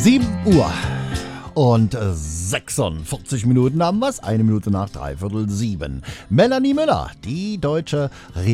7 Uhr und 46 Minuten haben wir's. 1 Minute nach 6:45. Melanie Müller, die deutsche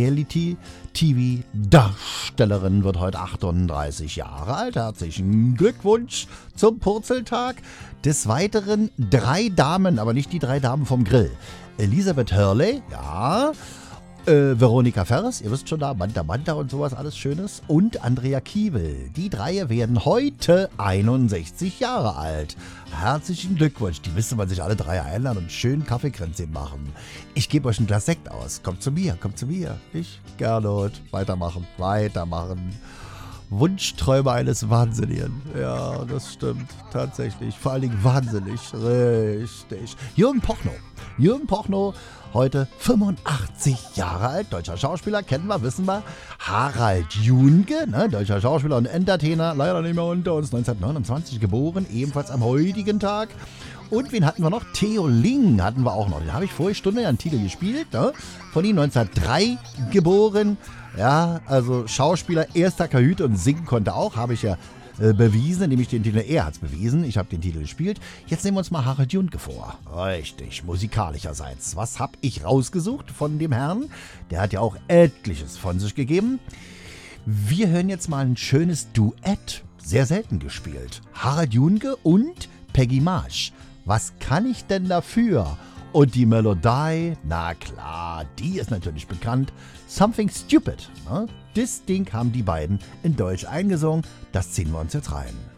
Reality-TV-Darstellerin, wird heute 38 Jahre alt. Herzlichen Glückwunsch zum Purzeltag. Des Weiteren 3 Damen, aber nicht die 3 Damen vom Grill. Elisabeth Hurley, ja. Veronika Ferres, ihr wisst schon da, Manta Manta und sowas, alles Schönes. Und Andrea Kiewel. Die 3 werden heute 61 Jahre alt. Herzlichen Glückwunsch. Die müsste man sich alle 3 einladen und schön Kaffeekränzchen machen. Ich gebe euch ein Glas Sekt aus. Kommt zu mir, kommt zu mir. Ich, Gernot. Weitermachen. Wunschträume eines Wahnsinnigen. Ja, das stimmt. Tatsächlich. Vor allen Dingen wahnsinnig. Richtig. Jürgen Pochnow, heute 85 Jahre alt. Deutscher Schauspieler, kennen wir, wissen wir. Harald Junke, ne, deutscher Schauspieler und Entertainer, leider nicht mehr unter uns. 1929 geboren, ebenfalls am heutigen Tag. Und wen hatten wir noch? Theo Ling hatten wir auch noch. Den habe ich vorige Stunde einen Titel gespielt. Ne? Von ihm 1903 geboren. Ja, also Schauspieler erster Kajüte und singen konnte auch. Habe ich ja bewiesen, indem ich den Titel, er hat es bewiesen. Ich habe den Titel gespielt. Jetzt nehmen wir uns mal Harald Junke vor. Richtig, musikalischerseits. Was habe ich rausgesucht von dem Herrn? Der hat ja auch etliches von sich gegeben. Wir hören jetzt mal ein schönes Duett. Sehr selten gespielt. Harald Junke und Peggy Marsch. Was kann ich denn dafür? Und die Melodie, na klar, die ist natürlich bekannt. Something Stupid. Ne? Das Ding haben die beiden in Deutsch eingesungen. Das ziehen wir uns jetzt rein.